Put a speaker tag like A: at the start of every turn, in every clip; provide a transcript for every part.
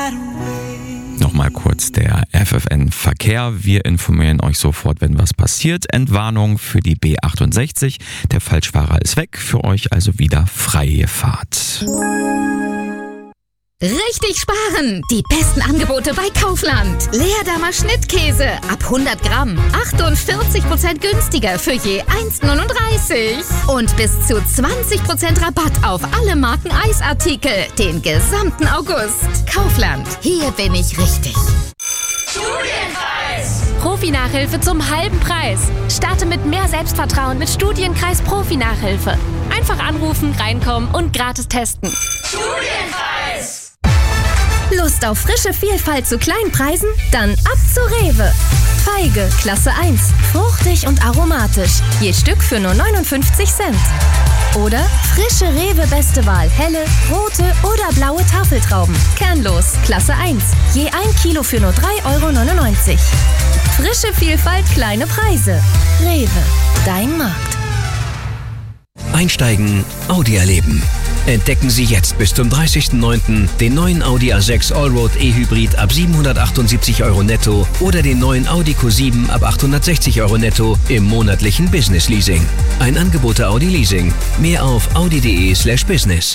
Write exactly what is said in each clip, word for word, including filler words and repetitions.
A: Nochmal kurz der F F N-Verkehr. Wir informieren euch sofort, wenn was passiert. Entwarnung für die B achtundsechzig. Der Falschfahrer ist weg. Für euch also wieder freie Fahrt.
B: Richtig sparen! Die besten Angebote bei Kaufland. Leerdammer Schnittkäse ab hundert Gramm. achtundvierzig Prozent günstiger für je eins Komma neununddreißig. Und bis zu zwanzig Prozent Rabatt auf alle Marken Eisartikel. Den gesamten August. Kaufland. Hier bin ich richtig.
C: Studienkreis! Profi-Nachhilfe zum halben Preis. Starte mit mehr Selbstvertrauen mit Studienkreis Profi-Nachhilfe. Einfach anrufen, reinkommen und gratis testen.
B: Studienkreis! Lust auf frische Vielfalt zu kleinen Preisen? Dann ab zu Rewe. Feige, Klasse eins. Fruchtig und aromatisch. Je Stück für nur neunundfünfzig Cent. Oder frische Rewe Beste Wahl. Helle, rote oder blaue Tafeltrauben. Kernlos, Klasse eins. Je ein Kilo für nur drei Euro neunundneunzig. Frische Vielfalt, kleine Preise. Rewe, dein Markt.
D: Einsteigen, Audi erleben. Entdecken Sie jetzt bis zum dreißigsten neunten den neuen Audi A sechs Allroad E-Hybrid ab siebenhundertachtundsiebzig Euro netto oder den neuen Audi Q sieben ab achthundertsechzig Euro netto im monatlichen Business Leasing. Ein Angebot der Audi Leasing. Mehr auf audi.de slash business.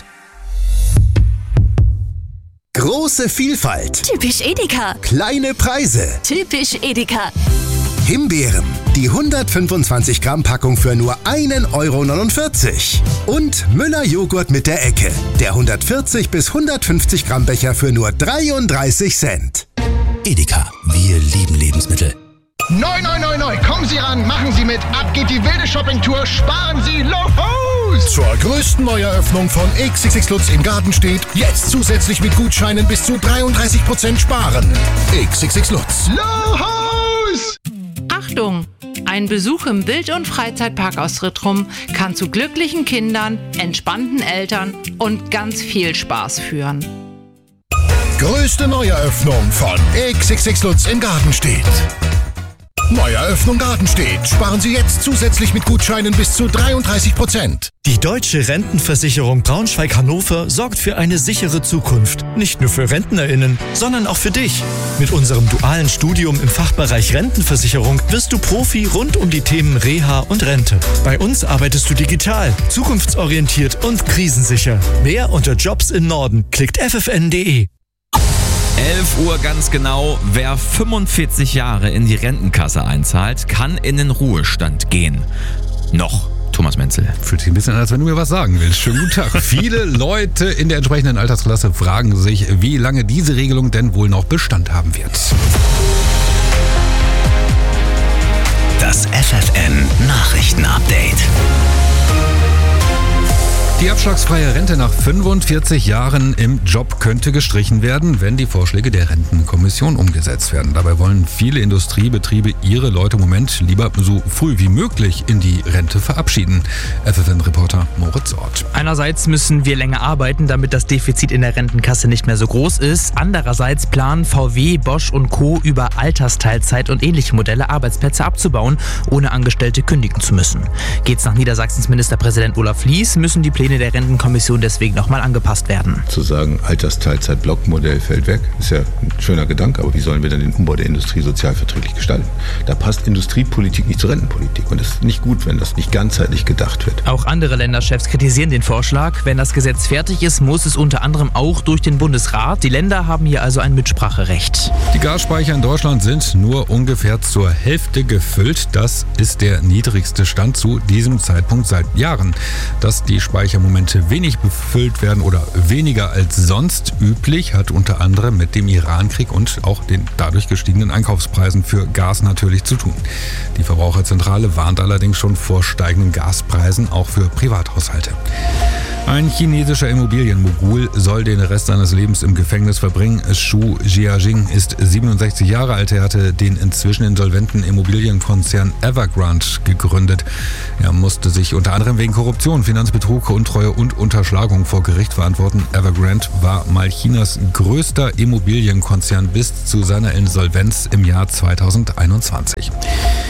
E: Große Vielfalt.
C: Typisch Edeka.
E: Kleine Preise.
C: Typisch Edeka.
E: Himbeeren. Die hundertfünfundzwanzig Gramm Packung für nur ein Euro neunundvierzig. Und Müller Joghurt mit der Ecke. Der hundertvierzig bis hundertfünfzig Gramm Becher für nur dreiunddreißig Cent.
F: Edeka. Wir lieben Lebensmittel.
G: Neu, neu, neu, neu. Kommen Sie ran, machen Sie mit. Ab geht die wilde Shoppingtour. Sparen Sie Lohos!
H: Zur größten Neueröffnung von X X X Lutz in Gartenstedt. Jetzt zusätzlich mit Gutscheinen bis zu dreiunddreißig Prozent sparen. X X X Lutz.
G: Lohos!
I: Achtung! Ein Besuch im Wild- und Freizeitpark aus Rittrum kann zu glücklichen Kindern, entspannten Eltern und ganz viel Spaß führen.
H: Größte Neueröffnung von X X X Lutz in Gartenstedt. Neueröffnung Gartenstedt. Sparen Sie jetzt zusätzlich mit Gutscheinen bis zu dreiunddreißig Prozent.
J: Die Deutsche Rentenversicherung Braunschweig-Hannover sorgt für eine sichere Zukunft. Nicht nur für RentnerInnen, sondern auch für dich. Mit unserem dualen Studium im Fachbereich Rentenversicherung wirst du Profi rund um die Themen Reha und Rente. Bei uns arbeitest du digital, zukunftsorientiert und krisensicher. Mehr unter Jobs im Norden. Klickt f f n punkt d e.
A: elf Uhr ganz genau. Wer fünfundvierzig Jahre in die Rentenkasse einzahlt, kann in den Ruhestand gehen. Noch. Thomas Menzel.
K: Fühlt sich ein bisschen an, als wenn du mir was sagen willst. Schönen guten Tag. Viele Leute in der entsprechenden Altersklasse fragen sich, wie lange diese Regelung denn wohl noch Bestand haben wird.
D: Das F F N Nachrichten-Update.
K: Die abschlagsfreie Rente nach fünfundvierzig Jahren im Job könnte gestrichen werden, wenn die Vorschläge der Rentenkommission umgesetzt werden. Dabei wollen viele Industriebetriebe ihre Leute im Moment lieber so früh wie möglich in die Rente verabschieden. F F N-Reporter Moritz Ort.
L: Einerseits müssen wir länger arbeiten, damit das Defizit in der Rentenkasse nicht mehr so groß ist. Andererseits planen V W, Bosch und Co. über Altersteilzeit und ähnliche Modelle Arbeitsplätze abzubauen, ohne Angestellte kündigen zu müssen. Geht's nach Niedersachsens Ministerpräsident Olaf Lies, müssen die Pläne der Rentenkommission deswegen nochmal angepasst werden.
M: Zu sagen, Altersteilzeit-Blockmodell fällt weg, ist ja ein schöner Gedanke, aber wie sollen wir dann den Umbau der Industrie sozialverträglich gestalten? Da passt Industriepolitik nicht zur Rentenpolitik und es ist nicht gut, wenn das nicht ganzheitlich gedacht wird.
L: Auch andere Länderchefs kritisieren den Vorschlag. Wenn das Gesetz fertig ist, muss es unter anderem auch durch den Bundesrat. Die Länder haben hier also ein Mitspracherecht.
K: Die Gasspeicher in Deutschland sind nur ungefähr zur Hälfte gefüllt. Das ist der niedrigste Stand zu diesem Zeitpunkt seit Jahren. Dass die Speicher im Moment wenig befüllt werden oder weniger als sonst üblich, hat unter anderem mit dem Irankrieg und auch den dadurch gestiegenen Einkaufspreisen für Gas natürlich zu tun. Die Verbraucherzentrale warnt allerdings schon vor steigenden Gaspreisen, auch für Privathaushalte. Ein chinesischer Immobilienmogul soll den Rest seines Lebens im Gefängnis verbringen. Xu Jiajing ist siebenundsechzig Jahre alt. Er hatte den inzwischen insolventen Immobilienkonzern Evergrande gegründet. Er musste sich unter anderem wegen Korruption, Finanzbetrug, Untreue und Unterschlagung vor Gericht verantworten. Evergrande war mal Chinas größter Immobilienkonzern bis zu seiner Insolvenz im Jahr zweitausendeinundzwanzig.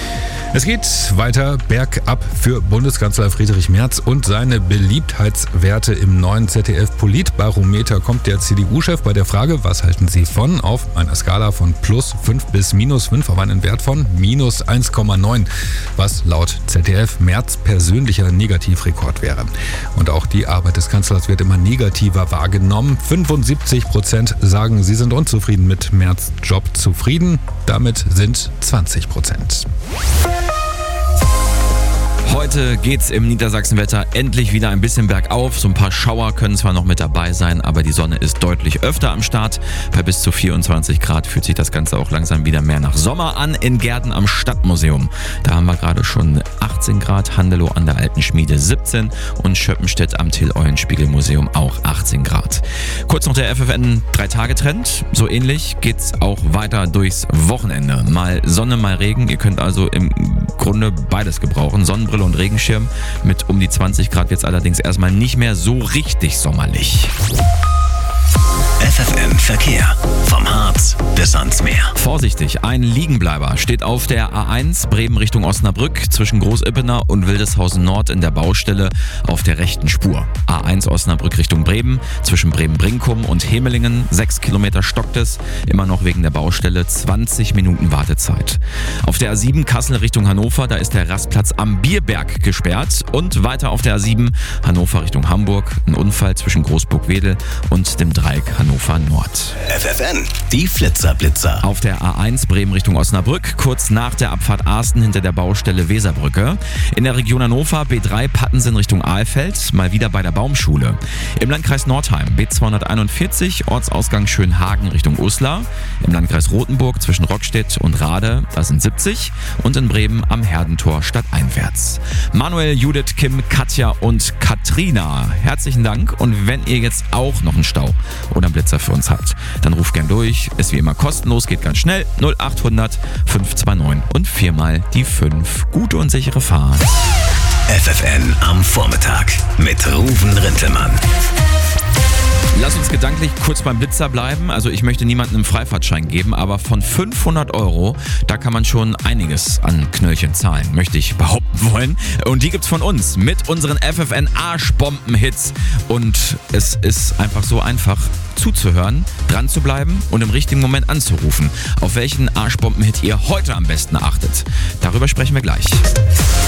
K: Es geht weiter bergab für Bundeskanzler Friedrich Merz und seine Beliebtheitswerte. Im neuen Z D F-Politbarometer kommt der C D U-Chef bei der Frage, was halten Sie von, auf einer Skala von plus fünf bis minus fünf auf einen Wert von minus eins Komma neun, was laut Z D F Merz persönlicher Negativrekord wäre. Und auch die Arbeit des Kanzlers wird immer negativer wahrgenommen. fünfundsiebzig Prozent sagen, sie sind unzufrieden mit Merz' Job. Zufrieden, damit sind zwanzig Prozent.
A: Heute geht's im Niedersachsenwetter endlich wieder ein bisschen bergauf. So ein paar Schauer können zwar noch mit dabei sein, aber die Sonne ist deutlich öfter am Start. Bei bis zu vierundzwanzig Grad fühlt sich das Ganze auch langsam wieder mehr nach Sommer an. In Gärten am Stadtmuseum, da haben wir gerade schon achtzehn Grad, Handelow an der Alten Schmiede siebzehn und Schöppenstedt am Till-Eulenspiegel-Museum auch achtzehn Grad. Kurz noch der F F N drei Tage Trend. So ähnlich geht's auch weiter durchs Wochenende. Mal Sonne, mal Regen. Ihr könnt also im Grunde beides gebrauchen. Sonnenbrille und Regenschirm. Mit um die zwanzig Grad wird es allerdings erstmal nicht mehr so richtig sommerlich.
D: F F N Verkehr. Vom Harz bis ans Meer.
A: Vorsichtig, ein Liegenbleiber steht auf der A eins Bremen Richtung Osnabrück zwischen Großippener und Wildeshausen Nord in der Baustelle auf der rechten Spur. A eins Osnabrück Richtung Bremen zwischen Bremen-Brinkum und Hemelingen. Sechs Kilometer stockt es, immer noch wegen der Baustelle, zwanzig Minuten Wartezeit. Auf der A sieben Kassel Richtung Hannover, da ist der Rastplatz am Bierberg gesperrt. Und weiter auf der A sieben Hannover Richtung Hamburg, ein Unfall zwischen Großburg-Wedel und dem Dreieck Hannover Nord.
D: F F N, die Flitzerblitzer.
A: Auf der A eins Bremen Richtung Osnabrück, kurz nach der Abfahrt Asten hinter der Baustelle Weserbrücke. In der Region Hannover B drei Pattensen Richtung Ahlfeld, mal wieder bei der Baumschule. Im Landkreis Nordheim B zweihunderteinundvierzig, Ortsausgang Schönhagen Richtung Uslar. Im Landkreis Rothenburg zwischen Rockstedt und Rade, das sind siebzig. Und in Bremen am Herdentor stadteinwärts. Manuel, Judith, Kim, Katja und Katrina, herzlichen Dank. Und wenn ihr jetzt auch noch einen Stau oder einen Blitzer für uns habt, dann ruft gern durch. Ist wie immer kostenlos, geht ganz schnell. null achthundert fünf zwei neun und viermal die fünf. Gute und sichere Fahrt.
D: F F N am Vormittag mit Ruven Rintelmann.
A: Lass uns gedanklich kurz beim Blitzer bleiben. Also ich möchte niemandem einen Freifahrtschein geben, aber von fünfhundert Euro, da kann man schon einiges an Knöllchen zahlen, möchte ich behaupten wollen. Und die gibt's von uns mit unseren F F N Arschbomben-Hits. Und es ist einfach so einfach zuzuhören, dran zu bleiben und im richtigen Moment anzurufen. Auf welchen Arschbomben-Hit ihr heute am besten achtet, darüber sprechen wir gleich.